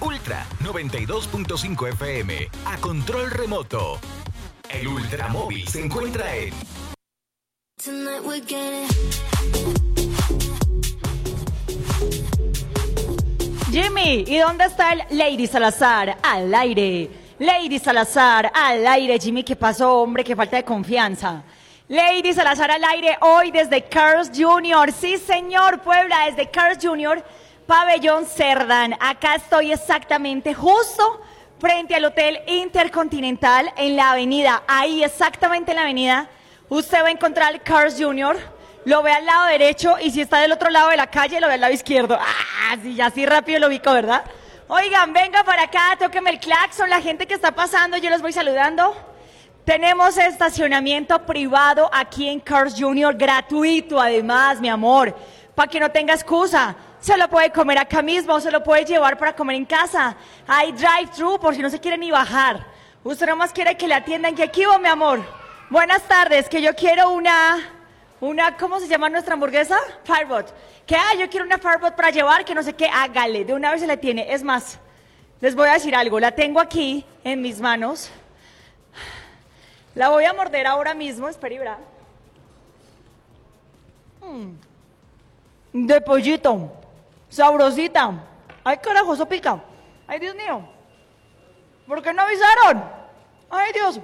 Ultra 92.5 FM. A control remoto. El Ultramóvil se encuentra en... Jimmy, ¿y dónde está el Lady Salazar? Al aire. Lady Salazar, al aire. Jimmy, ¿qué pasó, hombre? Qué falta de confianza. Lady Salazar al aire hoy desde Carl's Jr. Sí, señor, Puebla, desde Carl's Jr., Pabellón Cerdán. Acá estoy exactamente justo frente al Hotel Intercontinental en la avenida. Ahí, exactamente en la avenida, usted va a encontrar el Carl's Jr., lo ve al lado derecho y si está del otro lado de la calle, lo ve al lado izquierdo. Ah, sí, ya así rápido lo ubico, ¿verdad? Oigan, venga para acá, tóqueme el claxon, la gente que está pasando, yo los voy saludando. Tenemos estacionamiento privado aquí en Carl's Jr., gratuito además, mi amor, para que no tenga excusa. Se lo puede comer acá mismo, se lo puede llevar para comer en casa. Hay drive-thru por si no se quiere ni bajar. Usted nomás quiere que le atiendan. ¿Qué equipo, mi amor? Buenas tardes, que yo quiero una, ¿cómo se llama nuestra hamburguesa? Firebot. Que, yo quiero una Firebot para llevar, que no sé qué, hágale, de una vez se la tiene. Es más, les voy a decir algo, la tengo aquí en mis manos. La voy a morder ahora mismo, espera y verá. De pollito, sabrosita. Ay, carajo, eso pica. Ay, Dios mío. ¿Por qué no avisaron? Ay, Dios.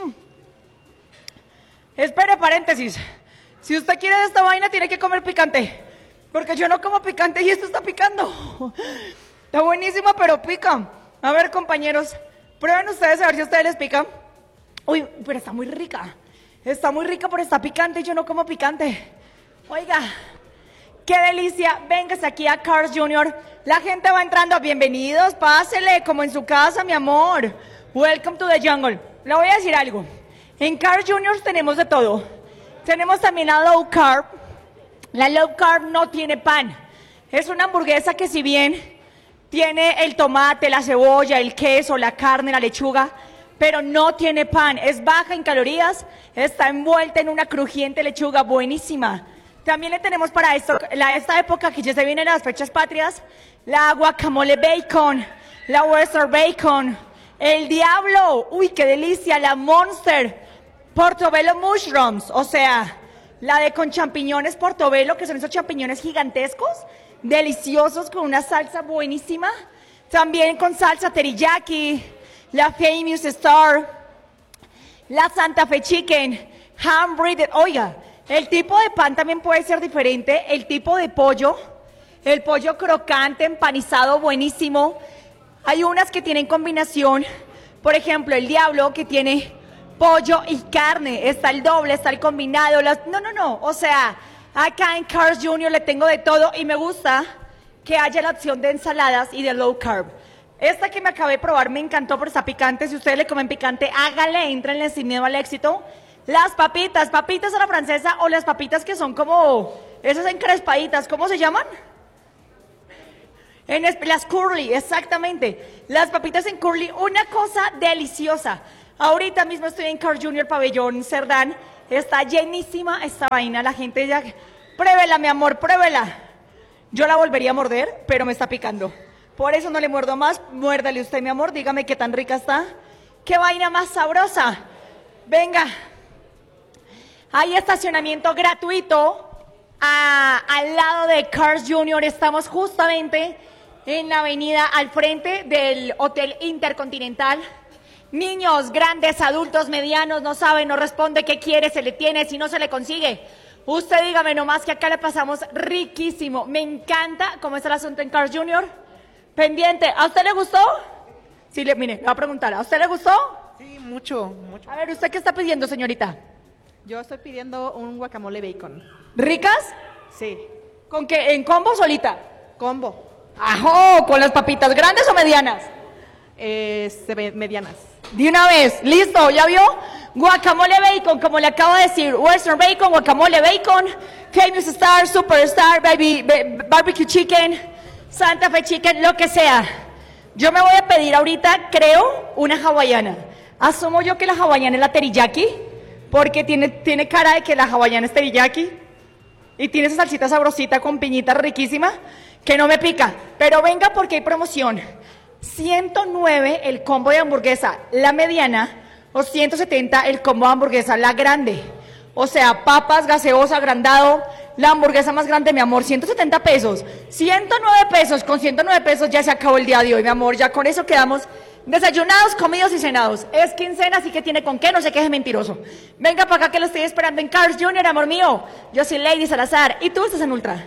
Espere, paréntesis. Si usted quiere de esta vaina, tiene que comer picante. Porque yo no como picante y esto está picando. Está buenísima, pero pica. A ver, compañeros, prueben ustedes a ver si a ustedes les pica. Uy, pero está muy rica. Está muy rica, pero está picante y yo no como picante. Oiga, qué delicia. Véngase aquí a Carl's Jr. La gente va entrando. Bienvenidos, pásele, como en su casa, mi amor. Welcome to the jungle. Le voy a decir algo. En Carl's Jr. tenemos de todo. Tenemos también la low carb. La low carb no tiene pan. Es una hamburguesa que si bien tiene el tomate, la cebolla, el queso, la carne, la lechuga, pero no tiene pan. Es baja en calorías, está envuelta en una crujiente lechuga buenísima. También le tenemos para esta época que ya se vienen las fechas patrias, la guacamole bacon, la western bacon, el diablo, uy, qué delicia, la monster, portobello mushrooms, o sea, la de con champiñones portobello, que son esos champiñones gigantescos, deliciosos, con una salsa buenísima. También con salsa teriyaki, la Famous Star, la Santa Fe Chicken, ham breaded. Oiga, el tipo de pan también puede ser diferente, el tipo de pollo, el pollo crocante, empanizado, buenísimo. Hay unas que tienen combinación, por ejemplo, el diablo, que tiene pollo y carne, está el doble, está el combinado, no, o sea, acá en Carl's Jr. le tengo de todo y me gusta que haya la opción de ensaladas y de low carb. Esta que me acabé de probar me encantó, pero está picante. Si ustedes le comen picante, háganle, entrenle sin miedo al éxito. Las papitas a la francesa, o las papitas que son como esas encrespaditas, ¿cómo se llaman? Las curly, exactamente. Las papitas en curly, una cosa deliciosa. Ahorita mismo estoy en Carl's Jr. Pabellón Cerdán. Está llenísima esta vaina. La gente ya... Pruébela, mi amor, pruébela. Yo la volvería a morder, pero me está picando. Por eso no le muerdo más. Muérdale usted, mi amor. Dígame qué tan rica está. ¡Qué vaina más sabrosa! Venga. Hay estacionamiento gratuito al lado de Carl's Jr. Estamos justamente en la avenida al frente del Hotel Intercontinental. Niños, grandes, adultos, medianos, no sabe, no responde qué quiere, se le tiene, si no se le consigue. Usted dígame nomás que acá le pasamos riquísimo. Me encanta cómo está el asunto en Carl's Jr. Pendiente, ¿a usted le gustó? Sí, mire, le voy a preguntar, ¿a usted le gustó? Sí, mucho. A ver, ¿usted qué está pidiendo, señorita? Yo estoy pidiendo un guacamole bacon. ¿Ricas? Sí. ¿Con qué? ¿En combo o solita? Combo. ¡Ajo! ¿Con las papitas grandes o medianas? Medianas. De una vez, listo, ¿ya vio? Guacamole bacon, como le acabo de decir, western bacon, guacamole bacon, famous star, superstar, barbecue chicken, Santa Fe chicken, lo que sea. Yo me voy a pedir ahorita, creo, una hawaiana. Asumo yo que la hawaiana es la teriyaki, porque tiene cara de que la hawaiana es teriyaki, y tiene esa salsita sabrosita con piñita riquísima, que no me pica. Pero venga porque hay promoción. 109 el combo de hamburguesa, la mediana, o 170 el combo de hamburguesa, la grande. O sea, papas, gaseosa, agrandado, la hamburguesa más grande, mi amor, 170 pesos. 109 pesos, con 109 pesos ya se acabó el día de hoy, mi amor. Ya con eso quedamos desayunados, comidos y cenados. Es quincena, así que tiene con qué, no se queje mentiroso. Venga para acá que lo estoy esperando en Cars Jr., amor mío. Yo soy Lady Salazar y tú estás en Ultra.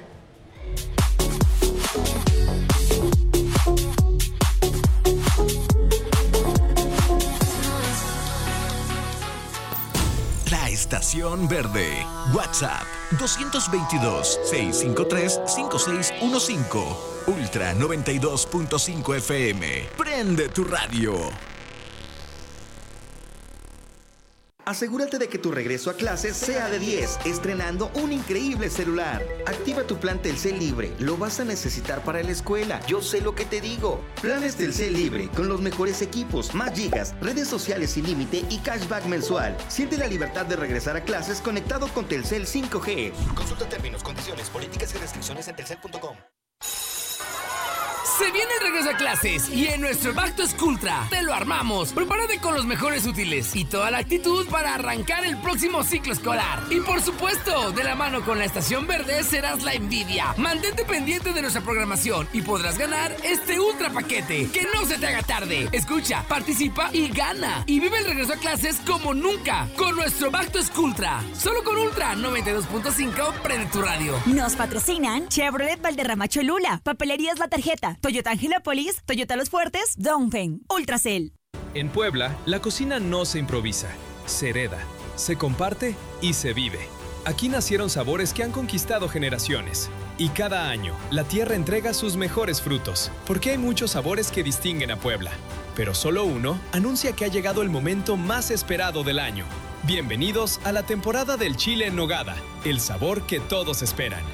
Estación Verde. WhatsApp 222-653-5615. Ultra 92.5 FM. Prende tu radio. Asegúrate de que tu regreso a clases sea de 10, estrenando un increíble celular. Activa tu plan Telcel Libre, lo vas a necesitar para la escuela, yo sé lo que te digo. Planes Telcel Libre, con los mejores equipos, más gigas, redes sociales sin límite y cashback mensual. Siente la libertad de regresar a clases conectado con Telcel 5G. Consulta términos, condiciones, políticas y restricciones en telcel.com. Se viene el regreso a clases y en nuestro Back to School Ultra te lo armamos. Prepárate con los mejores útiles y toda la actitud para arrancar el próximo ciclo escolar. Y por supuesto, de la mano con la Estación Verde serás la envidia. Mantente pendiente de nuestra programación y podrás ganar este ultra paquete. Que no se te haga tarde. Escucha, participa y gana. Y vive el regreso a clases como nunca con nuestro Back to School Ultra. Solo con Ultra 92.5 prende tu radio. Nos patrocinan Chevrolet Valderrama Cholula, Papelerías La Tarjeta, Toyota Angelópolis, Toyota Los Fuertes, Dongfeng, Ultracel. En Puebla, la cocina no se improvisa, se hereda, se comparte y se vive. Aquí nacieron sabores que han conquistado generaciones. Y cada año, la tierra entrega sus mejores frutos, porque hay muchos sabores que distinguen a Puebla. Pero solo uno anuncia que ha llegado el momento más esperado del año. Bienvenidos a la temporada del chile en nogada, el sabor que todos esperan.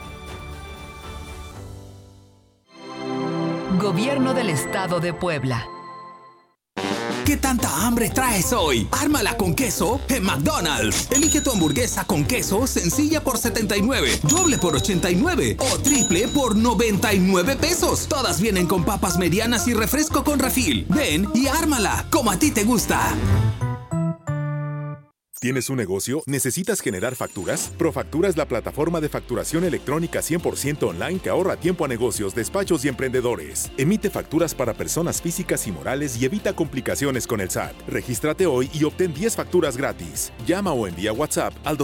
Gobierno del Estado de Puebla. ¿Qué tanta hambre traes hoy? Ármala con queso en McDonald's. Elige tu hamburguesa con queso sencilla por 79, doble por 89 o triple por 99 pesos. Todas vienen con papas medianas y refresco con refil. Ven y ármala como a ti te gusta. ¿Tienes un negocio? ¿Necesitas generar facturas? Profactura es la plataforma de facturación electrónica 100% online que ahorra tiempo a negocios, despachos y emprendedores. Emite facturas para personas físicas y morales y evita complicaciones con el SAT. Regístrate hoy y obtén 10 facturas gratis. Llama o envía WhatsApp al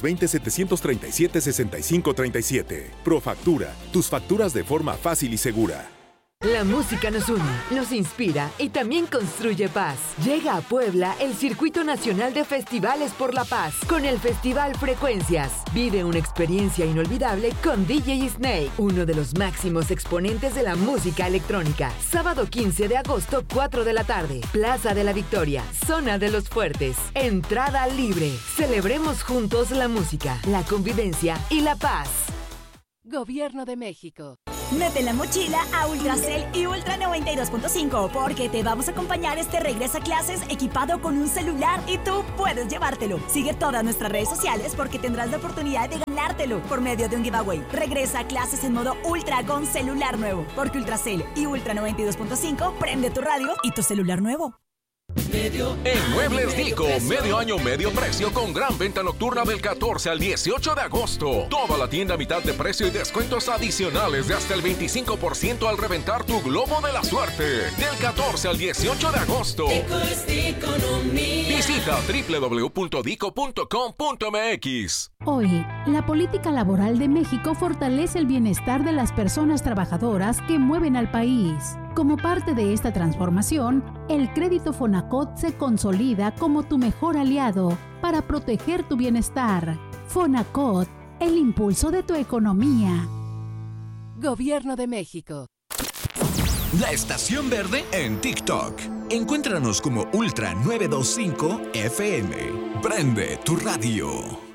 220-737-6537. Profactura, tus facturas de forma fácil y segura. La música nos une, nos inspira y también construye paz. Llega a Puebla el Circuito Nacional de Festivales por la Paz con el Festival Frecuencias. Vive una experiencia inolvidable con DJ Snake, uno de los máximos exponentes de la música electrónica. Sábado 15 de agosto, 4 de la tarde. Plaza de la Victoria, Zona de los Fuertes. Entrada libre. Celebremos juntos la música, la convivencia y la paz. Gobierno de México. Mete la mochila a Ultracel y Ultra 92.5 porque te vamos a acompañar este regreso a clases equipado con un celular y tú puedes llevártelo. Sigue todas nuestras redes sociales porque tendrás la oportunidad de ganártelo por medio de un giveaway. Regresa a clases en modo Ultra con celular nuevo porque Ultracel y Ultra 92.5 prende tu radio y tu celular nuevo. En Muebles Dico, medio año, medio precio con gran venta nocturna del 14 al 18 de agosto. Toda la tienda a mitad de precio y descuentos adicionales de hasta el 25% al reventar tu globo de la suerte. Del 14 al 18 de agosto. Visita www.dico.com.mx. Hoy, la política laboral de México fortalece el bienestar de las personas trabajadoras que mueven al país. Como parte de esta transformación, el crédito Fonacot se consolida como tu mejor aliado para proteger tu bienestar. Fonacot, el impulso de tu economía. Gobierno de México. La Estación Verde en TikTok. Encuéntranos como Ultra 925 FM. Prende tu radio.